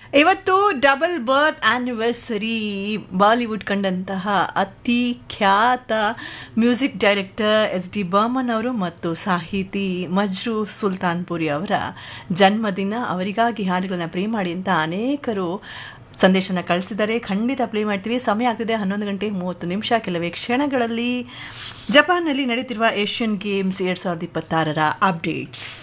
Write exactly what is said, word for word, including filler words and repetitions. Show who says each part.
Speaker 1: ಇವತ್ತು ಡಬಲ್ ಬರ್ತ್ anniversary. Bollywood ಕಂಡಂತಹ ಅತಿ ಖ್ಯಾತ music director S D Burman ಅವರು ಮತ್ತು ಸಾಹಿತಿ ಮಜ್ರೂ ಸುಲ್ತಾನ್ಪುರಿ ಅವರ ಜನ್ಮದಿನ. ಅವರಿಗಾಗಿ ಹಾಡುಗಳನ್ನು ಪ್ಲೇ ಮಾಡಿ ಅಂತ ಅನೇಕರು ಸಂದೇಶನ ಕಳಿಸಿದರೆ ಖಂಡಿತ ಪ್ಲೇ ಮಾಡ್ತೀವಿ. ಸಮಯ ಆಗ್ತಿದೆ ಹನ್ನೊಂದು ಗಂಟೆ ಮೂವತ್ತು ನಿಮಿಷ. ಕೆಲವೇ ಕ್ಷಣಗಳಲ್ಲಿ ಜಪಾನ್ನಲ್ಲಿ ನಡೀತಿರುವ ಏಷ್ಯನ್ ಗೇಮ್ಸ್ ಎರಡು ಸಾವಿರದ ಇಪ್ಪತ್ತಾರರ ಅಪ್ಡೇಟ್ಸ್.